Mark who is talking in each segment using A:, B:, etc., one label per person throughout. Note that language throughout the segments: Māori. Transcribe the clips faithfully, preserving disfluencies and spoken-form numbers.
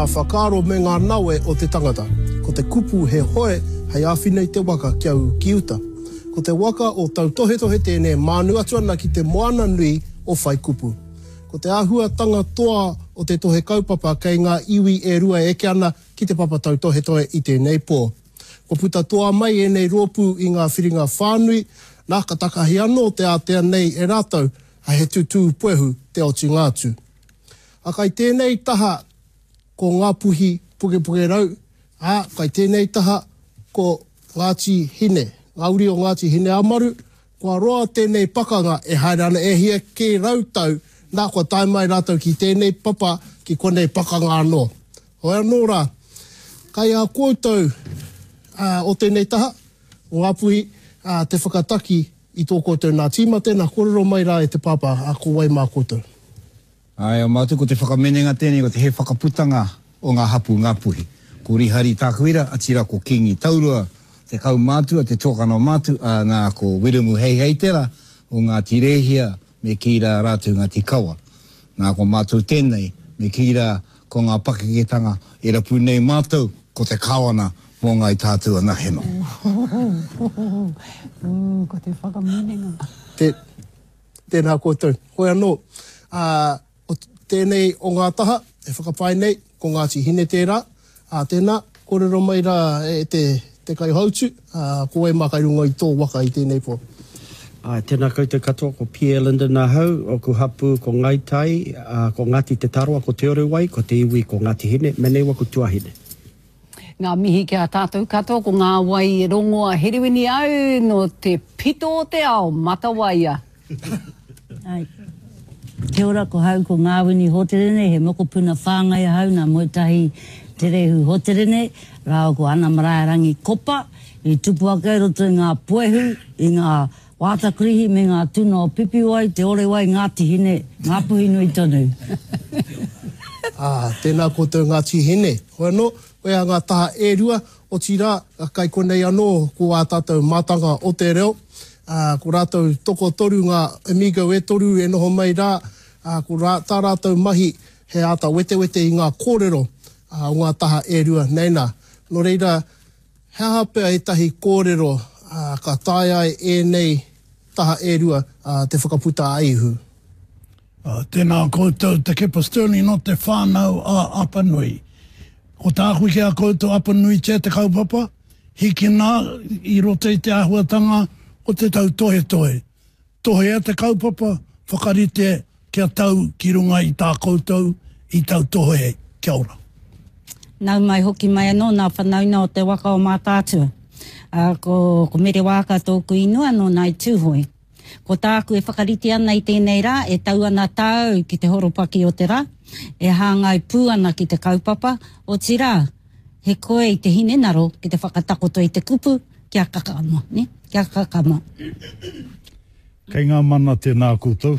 A: A whakaro me ngā naue o te tangata. Ko te kupu he hoe hei awhinei te waka kia u ki uta. Ko te waka o tau tohe tohe tēnei mānu atu ana ki te moana nui o whai kupu. Ko te āhua tanga toa o te tohe kaupapa kei ngā iwi e rua eke ana ki te papa tau tohe tohe i tēnei pō. Ko puta toa mai e nei rōpū i ngā whiringa whānui, nā ka takahi anō te atea nei e rātau a he tutu puehu te oti ngātu. A kai tēnei taha ko ngā puhi puke puke rau, a kai tēnei taha ko Ngāti Hine, ngā uri o Ngāti Hine Amaru, kua roa tēnei pakanga e haerana e hia ke rautau, nā kua tai mai rātau ki tēnei papa ki konei pakanga anō. Hoi anō rā, kai a koutou uh, o tēnei taha, o ngā puhi uh, te whakataki i tō koutou nā tīmate, nā kōrero mai rā e te papa a ko wai mā koutou.
B: Ai, o mātu ko te whakamenenga tēnei, ko te he whakaputanga o ngā hapu ngā puhi. Ko rihari tākuira, atira ko kingi taurua, te kau mātua, te tōkano mātu, a ngā ko wirumu hei hei tera, o ngā tirehia, me kira rātu ngā tikawa. Ngā ko mātou tēnei, me kira ko ngā pakeketanga, e rapu nei mātou, ko te kawana, mō ngai tātua na heno.
C: Ko te whakamenenga.
A: Te, tēnā koutou. Hoi anō, uh, o tēnei o ngā taha, e whakapai nei, ko Ngāti Hine tērā, a tēnā, kōrero mai rā e te, te kai hautu, a ko e makai runga i tō waka i tēnei pō.
D: Ai, tēnā koutou katoa ko Pierre Linda nā hau, o ku hapu ko Ngaitai, a ko Ngāti Te Taroa ko Te Orewai, ko Te Iwi ko Ngāti Hine, menei wa ko Tuahine.
C: Ngā mihi kia tātou katoa ko ngā wai rongoa heriwini au no te pito o te ao, matawaia.
E: Ai. Kia ora ko hau ko Ngāwini Hoterene, he moko puna whāngai hau nā moitahi te rehu Hoterene, rāo ko ana maraerangi kopa, i tupua kei roto i ngā puehu, i ngā wātakrihi me ngā tuna o pipiwai, te orewai Ngāti Hine, ngā puhi nui tonu.
A: Ah, tēnā koutou Ngāti Hine. Hoi anō, hoi a ngā taha e rua, o tira, kai konei anō, ko a tātou mātanga o te reo, uh, ko rātou toko toru ngā amigo e toru e noho mai rā, uh, ko rā, tā rātou mahi he ata wete wete i ngā kōrero, uh, o ngā taha e rua, neina. No reira, he hapea e tahi kōrero, uh, ka tai ai e nei taha e rua, uh, te whakaputa aihu.
F: Uh, tēnā koutou te kepa Sterling no te whānau a Apanui. Ko tāhui ki a koutou Apanui te te kaupapa, hiki nā i rote i te āhuatanga o te tau tohe tohe. Tohe a te kaupapa, whakarite kia tau ki runga i tā koutou, i tau tohe kia ora.
E: Nau mai hoki mai anō, nā whanauna o te waka o mā tātua. Uh, ko, ko mere waka tōku inua no nai tūhoi. Ko tāku e whakariti ana i tēnei rā, e tau ana tāu ki te horopaki o te rā, e hāngai pū ana ki te kaupapa, o ti rā, he koe i te hine naro ki te whakatakoto i te kupu, kia kakama, ne? Kia kakama.
F: Kei ngā mana tēnā koutou,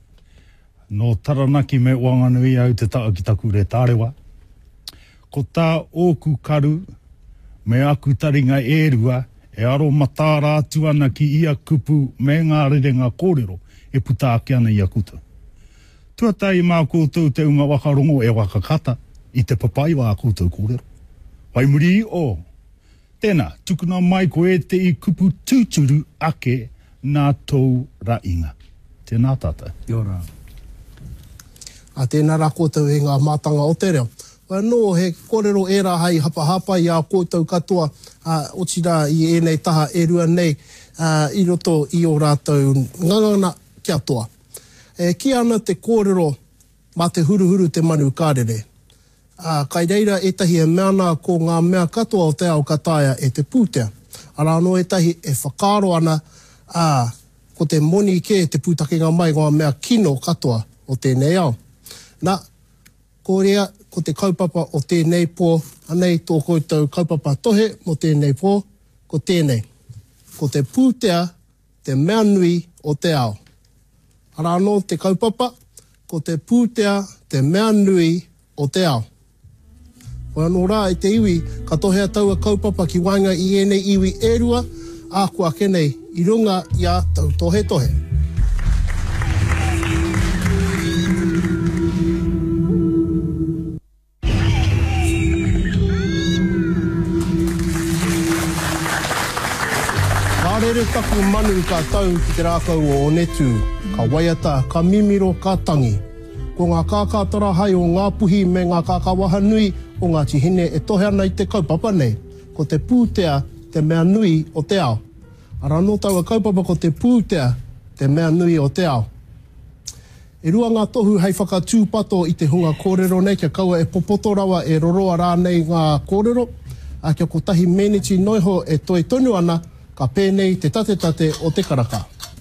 F: no taranaki me wanganui au te taa ki taku re tārewa. Ko tā ōku karu, me aku taringa e rua, e aro matāra atu ana ki ia kupu me ngā rerenga kōrero e puta ake ana ia kuta. Tuatai mā koutou te unga wakarongo e wakakata i te papai wā koutou kōrero. Wai muri o, tēnā, tukuna mai ko e te i kupu tūturu ake nā tau rainga. Tēnā tātai.
D: Iora.
A: A tēnā rā koutou e ngā mātanga o te reo. No, he kōrero e rā hei hapa hapa i a koutou katoa uh, o tira i e nei taha e rua nei uh, i roto i o rātou ngangana kia toa. E ki ana te kōrero mā te huruhuru te manu kārere. Uh, kai reira e tahi e meana ko ngā mea katoa o te ao kataia e te pūtea. Ara no e tahi e whakaro ana uh, ko te moni ke te pūtakenga mai ngā mea kino katoa o tēnei ao. Nā, ko rea, ko te kaupapa o tēnei pō, anei tō koutou kaupapa tohe mo tēnei pō, ko tēnei. Ko te pūtea, te mea nui o te ao. Ara anō te kaupapa, ko te pūtea, te mea nui o te ao. Ko anō rā i te iwi, ka tohea taua kaupapa ki wainga i enei iwi e rua, a kua kenei i runga i a tau tohe tohe. tere taku manu ka tau ki te rākau o Onetu, ka waiata, ka mimiro, ka tangi. Ko ngā kākātara hai o ngā puhi me ngā kākawaha nui o ngā tihine e tohe ana i te kaupapa nei, ko te pūtea te mea nui o te ao. Ara no tau a kaupapa ko te pūtea te mea nui o te ao. E rua ngā tohu hei whakatūpato i te hunga kōrero nei, kia kaua e popoto rawa e roroa rānei ngā kōrero, a kia ko tahi meneti noiho e toi tonu ana, ka pēnei te tate tate o te karaka.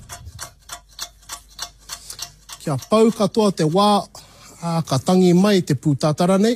A: Kia pau katoa te wā, a ka tangi mai te pūtātara nei.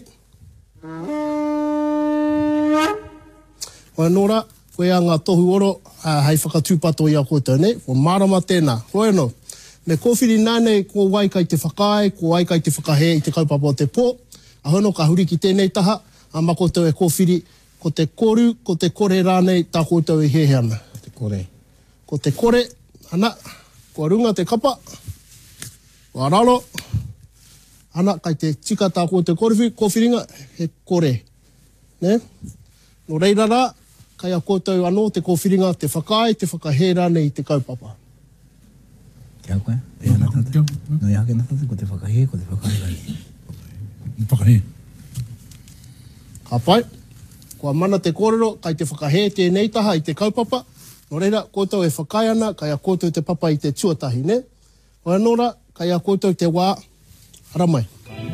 A: Oe nora, koe a ngā tohu oro, a hei whakatūpato i a koutou nei, ko marama tēnā. Oe no, me kōwhiri nānei ko wai kai te whakae, ko wai kai te whakahe i te kaupapa o te pō, a hono ka huri ki tēnei taha, a makotou e kōwhiri, ko te koru, ko te kore rānei, tā koutou i hehe ana.
B: Ko te kore.
A: Ko te kore, ana, ko runga te kapa, ko araro, ana, kai te tika tā koutou kore, kōwhiringa, he kore. Ne? No reira rā, kai a koutou anō te kōwhiringa, te whakae, te whakahe rānei i te kaupapa.
B: Kia koe, e ana tate. No i hake na tate, ko te whakahe, ko te whakahe rānei.
F: Whakahe.
A: Ka pai. Kua mana te kōrero, kai te whakahe tēnei taha i te kaupapa, no reira, koutou e whakai ana, kai a koutou te papa i te tuatahi, ne? Oe nora, kai a koutou te wā, ara mai.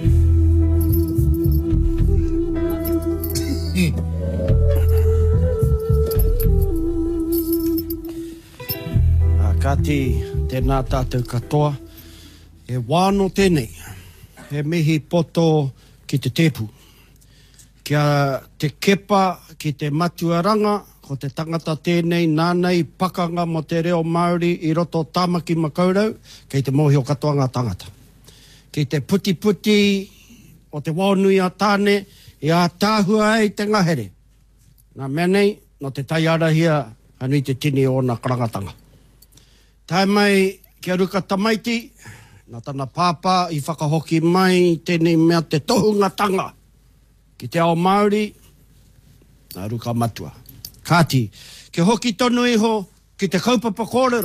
D: Kati, tēnā tātou katoa, e wāno tēnei, he mihi poto ki te tepu. Kia te kepa ki te matuaranga, ko te tangata tēnei nānei pakanga mo te reo Māori i roto tāmaki makaurau, kei te mohi o katoa ngā tangata. Kei te puti puti o te wānui a tāne, i a tāhua ei te ngahere. Nā mea nei, no te tai arahia, anui te tini o nā karangatanga. Tai mai kia ruka tamaiti, nā tana pāpā i whakahoki mai tēnei mea te tohungatanga. Ki te ao Māori, nā ruka matua. Kāti, ke hoki tonu iho ki te kaupapa kōrero.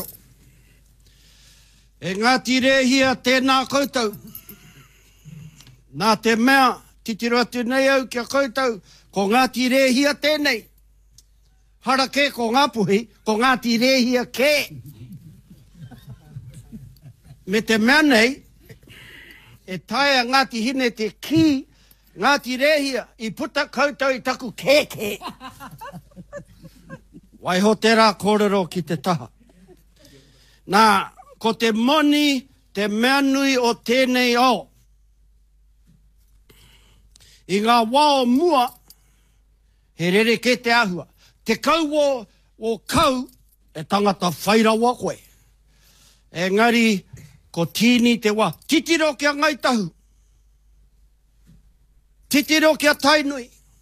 D: E Ngāti Rehia tēnā koutou. Nā te mea titiro atu nei au kia koutou, ko Ngāti Rehia tēnei. Hara ke ko Ngāpuhi, ko Ngāti Rehia ke. Me te mea nei, e taia Ngāti Hine te ki, Ngāti Rehia, i puta koutou i taku kēke. Waiho te rā kōrero ki te taha. Nā, ko te moni, te mea nui o tēnei ao. I ngā wā o mua, he rere ke te ahua. Te kau o, o kau, e tangata whairawa koe. Engari, ko tīni te wā. Titiro kia ngai tahu. Titiro kia tainui.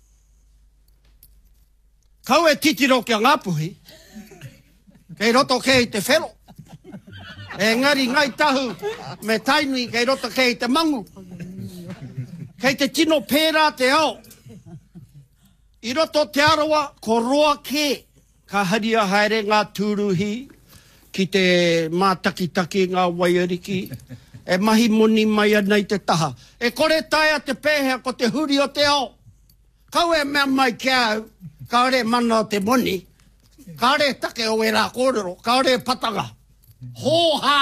D: Kau e titiro kia Ngāpuhi. Kei roto kei te whero. E ngari ngai tahu me tainui kei roto kei te mangu. Kei te tino pērā te ao. I roto te arawa ko roa ke. Ka haria haere ngā tūruhi ki te mātakitaki ngā waiariki. E mahi moni mai anei te taha. E kore taia te pēhea ko te huri o te ao. Kau e mea mai kia au. Ka ore mana o te moni. Ka ore take o e rā kōrero. Ka ore patanga. Hōhā!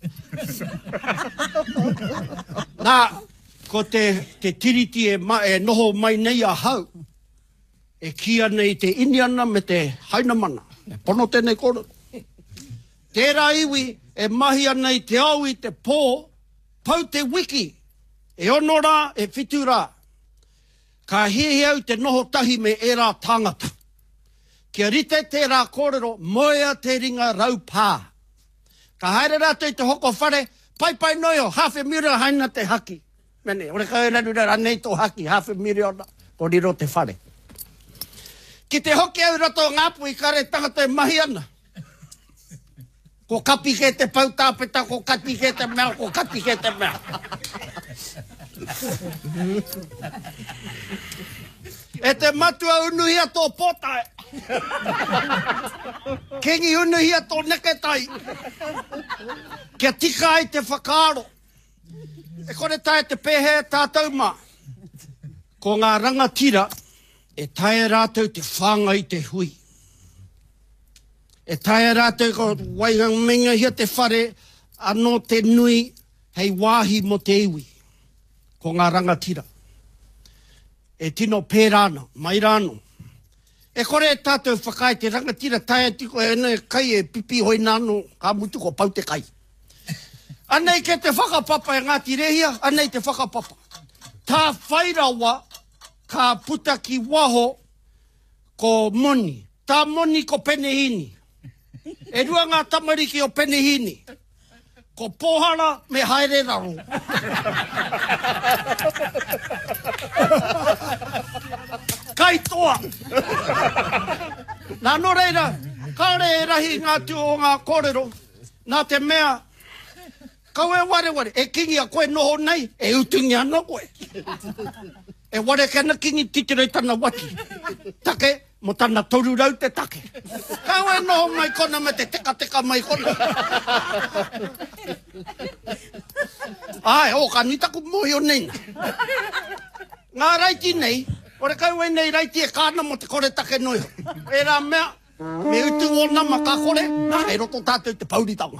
D: Nā, ko te, te tiriti e, ma, e noho mai nei a hau. E kia nei te iniana me te hainamana. E pono tēnei kōrero. Tērā iwi e mahi anei te au i te pō. Pau te wiki, e onora, e whitura. Ka hehe au te noho tahi me e rā tangata. Kia rite te rā kōrero, moea te ringa rau pā. Ka haere rātou i te hoko whare, pai pai noio, half a million haina te haki. Mene, ore ka era rura anei tō haki, half a million, ko riro te whare. Ki te hoki au rato Ngāpuhi, kare tangata e mahi ana. Ko kapi ke te pautāpeta, ko kapi ke te mea, ko kapi ke te mea. E te matua unuhia tō potae. Kengi unuhia tō neketai. Kia tika ai te whakaaro. E kore tae te pehe tātou mā. Ko ngā rangatira, e tae rātou te whāngai te hui. E tae rātou ko waigang menga hia te whare, anō te nui, hei wāhi mo te iwi. Ko ngā rangatira. E tino pērāna, mai rāno. E kore e tātou whakai te rangatira tae tiko e ne kai e pipi hoi nāno, ka mutu ko pau te kai. Anei ke te whakapapa e Ngāti Rehia, anei te whakapapa. Tā whairawa ka puta ki waho ko moni. Tā moni ko penehini. E rua ngā tamariki o penehini. Ko pohara me haere raro. Kai toa. Nā no reira, kāre e rahi ngā tu o ngā kōrero, nā te mea, kau e ware ware, e kingi a koe noho nei, e utungi anō koe. E ware kena kingi titirei tana waki. Take, mo tana toru rau te take. Kau e noho mai kona me te teka teka mai kona. Ai, o ka nitaku mohi o nei. Ngā raiti nei, ore kau e nei raiti e kāna mo te kore take noi. E rā mea, me utu o nama ka kore, nā e roto tātou te pauritanga.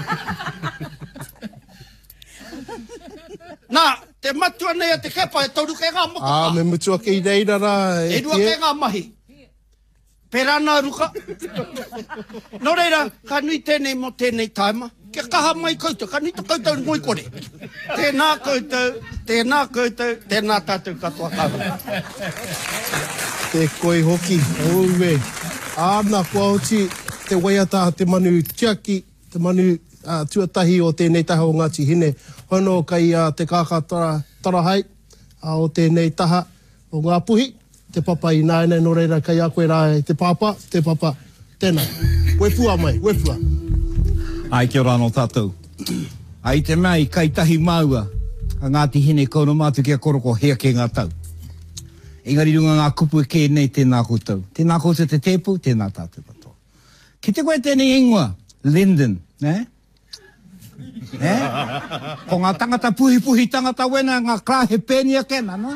D: Nā, te matua nei a te kepa e tauru ke ngā moka.
A: Ah, me mutua ke i reira rā.
D: E rua ke ngā mahi. Pera nā ruka. No reira, ka nui tēnei mo tēnei taima. Kia kaha mai koutou, ka nui to koutou ngoi kore. Tēnā koutou, tēnā koutou, tēnā tātou katoa kawa.
A: Te koe hoki, auwe. Āna kua oti, te waiata te manu tiaki, te manu uh, tuatahi o tēnei taha o Ngāti Hine. Hono kai uh, te kāka tara, tarahai uh, o tēnei taha o ngā puhi. Te papa i nāene no reira kai a koe rā e te papa, te papa, tēnā. Wepua mai, wepua.
B: Ai kia ora no tātou. Ai te mea i kai tahi maua, a Ngāti Hine kono mātu kia koroko hea ke ngā tau. Engari runga ngā kupu e kē nei tēnā koutou. Tēnā koutou te tepu, tēnā tātou katoa. Ki te koe tēnei ingoa, Linden, ne? Ne? Ko ngā tangata puhi puhi tangata wena, ngā klāhe pēnia kena, no?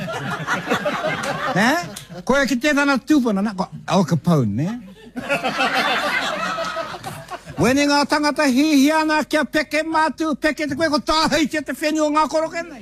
B: Ne? Koe ki tētana tūpana, na? Ko Al Capone, ne? Wene ngā tangata hihiana kia peke mātu, peke te koe ko tāhei tia te wheni o ngā koro kenei.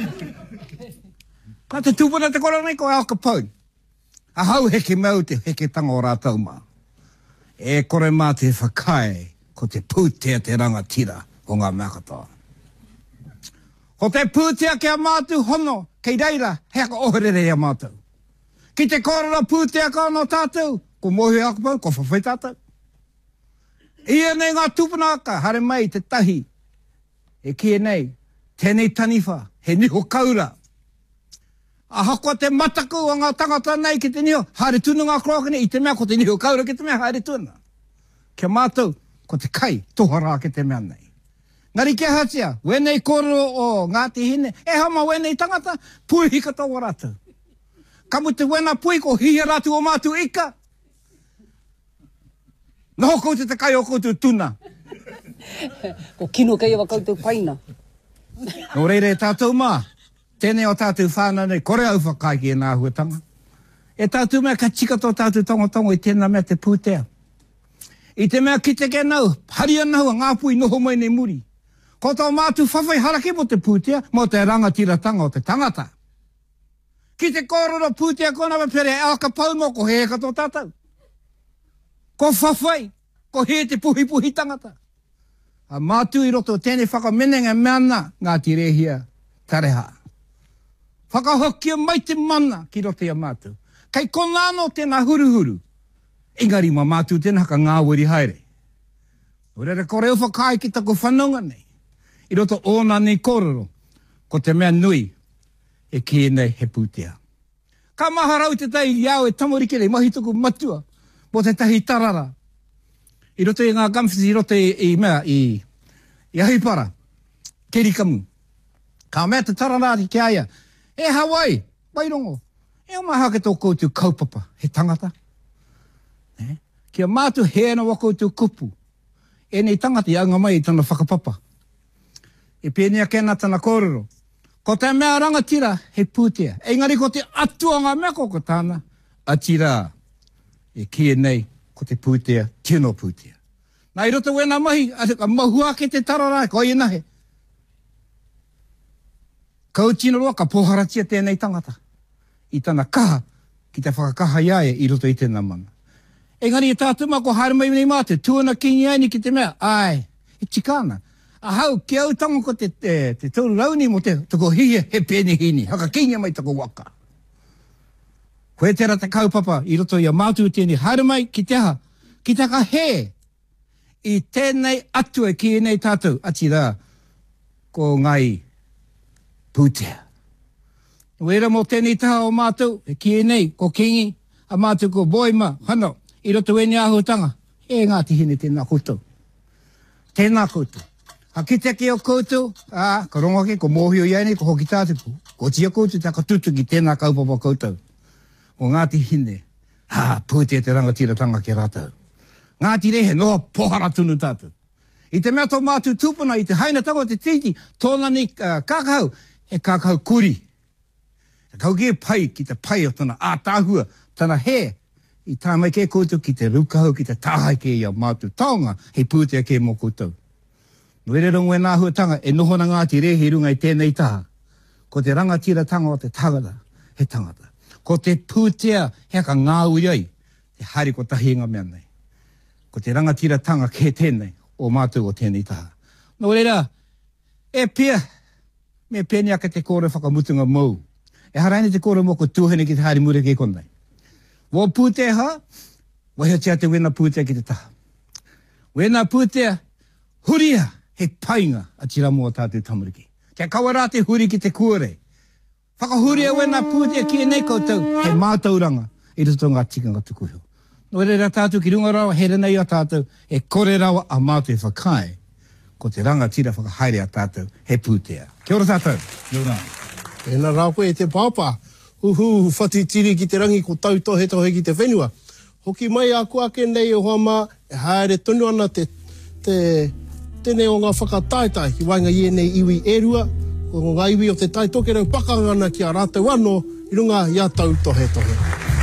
B: Ka te tūpana te koro nei ko Al Capone. A hau heke mau te heke tanga o rātau mā. E kore mā te whakai ko te pūtea te rangatira o ngā mea katoa. Ko te pūtea kia mātu hono, kei reira, hea ka oherere ia mātou. Ki te korora pūtea ka no tātou, ko mohi Al Capone, ko whawhai tātou. Ia nei ngā tūpana aka, hare mai te tahi. E kia nei, tēnei taniwha, he niho kaura. A hakoa te mataku o ngā tangata nei ki te niho, haere tūna ngā kroakane, i te mea ko te niho kaura ki te mea haere tūna. Kia mātou, ko te kai, tohara ki te mea nei. Ngari kia hatia, wenei koro o Ngāti Hine, e hama wenei tangata, puhi kata o rātou. Kamu te wena pui ko hia rātu o mātu ika. Noho koutou te kai o koutou tūna.
C: Ko kino kei awa koutou paina.
B: No reire tātou mā, tēnei o tātou whāna nei, kore au whakai ki e nā huatanga. E tātou mea ka tika tō tātou tongotongo i tēnā mea te pūtea. I te mea ki te ke nau, haria nau a ngā pui noho mai nei muri. Ko tō mātu whawhai harake mo te pūtea, mo te rangatiratanga o te tangata. Ki te kōrero pūtea kona pere Al Capone mo ko he kato tātou. Ko whawhai, ko he te puhi puhi tangata. A mātu i roto tēnei whakamenenga meana Ngāti Rehia tareha. Whakahokia mai te mana ki roto ia mātu. Kai kona anō tēnā huruhuru. Engari ma mātu tēnā haka ngā wiri haere. Orere ko reo whakai ki tako whanonga nei. I roto ōna nei kōrero, ko te mea nui e ki nei he pūtea. Ka maharau te tai iau e tamorike rei mahi tuku matua, mo te tahi tarara. I roto i ngā gamfis, i roto i, i mea, i, i ahipara, kerikamu. Ka mea te tarara ki aia, e Hawaii, wairongo, e o maha ke tō koutu kaupapa, he tangata. Ne? Kia mātu hea na wako tū kupu. E nei tangata i anga mai i tana whakapapa. E pēnea kena tana kōrero. Ko te mea rangatira he pūtea. Engari ko te atuanga mea koko tāna. Atira e kia nei ko te pūtea, tino pūtea. Nā i roto wena mahi, a mahua ke te tarara, ko i nahe. Kau tino roa, ka poharatia tēnei tangata. I tana kaha, ki te whakakaha iae i roto i tēnā mana. Engari e tātou mā ko haere mai nei mātu, tuana kingi aini ki te mea, ai, e tikana. A hau, ki au tango ko te, te, te tōru rauni mo te toko hia he pēne hini, haka kinga mai toko waka. Koe tera te kaupapa i roto i a mātu tēnei, haere mai ki te aha, ki te ka he, i tēnei atu e ki nei tātou, ati rā, ko ngai pūtea. Wera mo tēnei taha o mātou, e ki nei, ko kingi, a mātou ko boima, hano, i roto e ni āhutanga, e ngā tihine tēnā koutou. Tēnā koutou. A ki te ke o koutou, a, ka rongo ke, ko mōhio iane, ko hoki tātuku, ko tia koutou, tā ka tutu ki tēnā kaupapa koutou. O ngā tihine, ha, pūtea te rangatira tanga ke rātou. Ngā tire he noa pohara tunu tātou. I te mea tō mātou tūpuna, i te haina tango te titi, tōna ni uh, kākahau, he kākahau kuri. Kau ke pai ki te pai o tana ātāhua, tana he, i tā mai ke koutou ki te rukahau, ki te tāhai ke ia mātou taonga, he pūtea ke mō koutou. No ere rongo e nā huatanga, e nohona ngāti rehe runga i tēnei taha. Ko te rangatira tanga o te tagata, he tangata. Ko te pūtea, he ka ngāui ai, te hari ko tahi inga mea nei. Ko te rangatira tanga ke tēnei, o mātou o tēnei taha. No reira, e pia, me pēnea ka te kore whakamutunga mou. E haraini te kore moko tūhene ki te hari mure ke konei. Wō pūtea, wahia tia te wena pūtea ki te taha. Wena pūtea, huria, he painga a tira mua tātou tamariki. Kia kawarā te huri ki te kuore. Whakahuria wena pūtea ki nei koutou, he mātauranga, i roto ngā tikanga tukuhio. No reira tātou ki runga rawa, here nei a tātou, e kore rawa a mātou e whakai, ko te rangatira whakahaere a tātou, he pūtea. Kia ora tātou.
F: Kia ora.
A: Tēnā rā koe e te pāpā. Uhu, whatitiri ki te rangi ko tau tohe tohe ki te whenua. Hoki mai a kua ke nei o hoa mā, e haere tonu ana te, te, tēnei o ngā whakataetai, ki wainga i e nei iwi erua, o ngā iwi o te tai toke rau pakangana ki a rātou anō, i runga i a tau tohe tohe.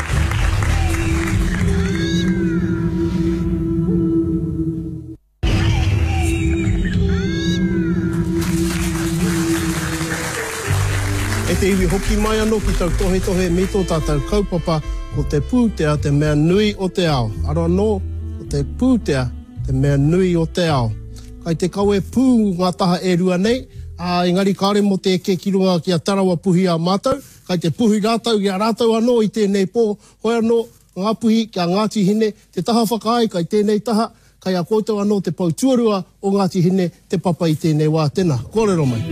A: E te iwi hoki mai anō ki tau tohe tohe me tō tātou kaupapa ko te pūtea te mea nui o te ao. Aro anō, ko te pūtea te mea nui o te ao. Kai te kaue pū ngā taha e rua nei, a engari kāre mo te ke kirunga ki a tarawa puhi a mātou, kai te puhi rātau ki a rātau anō i tēnei pō, hoi anō ngā puhi ki a Ngāti Hine, te taha whakaai kai tēnei taha, kai a koutou anō te pau tuarua o Ngāti Hine, te papa i tēnei wā tēnā. Kōrero mai.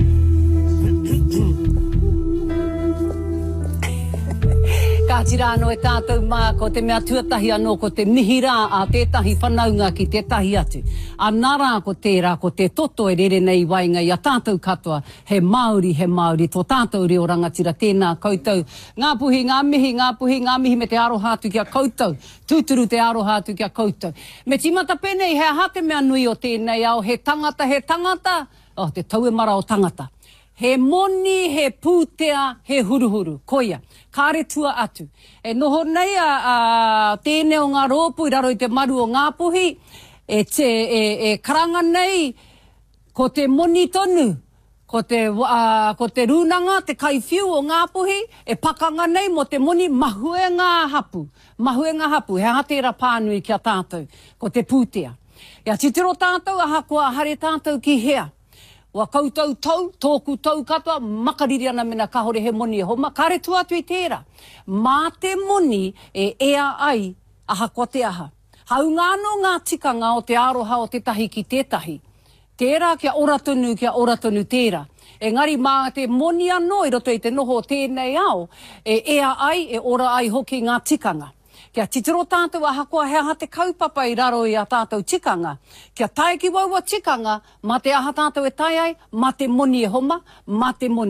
C: Ka tira anō e tātou mā, ko te mea tuatahi anō, ko te mihira a tētahi whanaunga ki tētahi atu. A nara ko tērā, ko te toto e rere nei wainga i a tātou katoa, he Māori, he Māori, tō tātou reo rangatira tēnā koutou. Ngā puhi, ngā mihi, ngā puhi, ngā mihi me te arohātu ki a koutou, tūturu te arohātu ki a koutou. Me timata penei, he aha te mea nui o tēnei ao, he tangata, he tangata, oh, te tauemara o tangata. He moni, he pūtea, he huruhuru, koia. Kāre tua atu. E noho nei a, a tēnei o ngā rōpu i raro i te maru o ngā puhi, e, te, e, e karanga nei, ko te moni tonu, ko te, a, ko te rūnanga, te kaiwhiu o ngā puhi, e pakanga nei mo te moni mahue ngā hapu. Mahue ngā hapu, he hatera pānui ki a tātou, ko te pūtea. Ia titiro tātou, aha kua hare tātou ki hea. Wa koutou tau, tōku tau katoa, makariri ana mena kahore he moni e homa. Kāre tu atu i tērā. Mā te moni e ea ai aha kua te aha. Hau ngāno ngā tikanga o te aroha o te tahi ki tētahi. Tērā kia oratonu, kia oratonu tērā. Engari mā te moni anō i roto i te noho tēnei ao, e ea ai, e ora ai hoki ngā tikanga. Kia titiro tātou aha kua hea te kaupapa i raro i a tātou tikanga. Kia tae ki waua tikanga, ma te aha tātou e tai ai, ma te moni e homa, ma te moni.